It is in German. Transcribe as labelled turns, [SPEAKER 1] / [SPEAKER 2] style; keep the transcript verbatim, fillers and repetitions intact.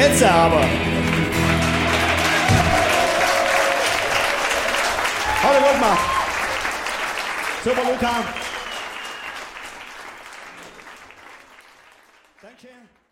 [SPEAKER 1] jetzt aber. Hat er gut gemacht. Super, Luca. Danke.